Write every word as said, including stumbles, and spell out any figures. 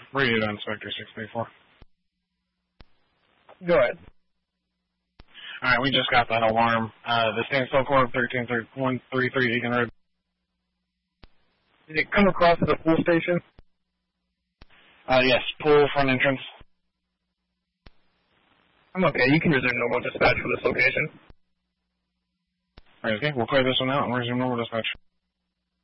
Radio to Inspector six three four. Go ahead. All right, we just got that alarm. Uh, the standstill core of thirteen one three three Egan Road. Did it come across to the pool station? Uh, yes, pool front entrance. I'm okay. You can resume normal dispatch for this location. All right, okay, we'll clear this one out and resume normal dispatch.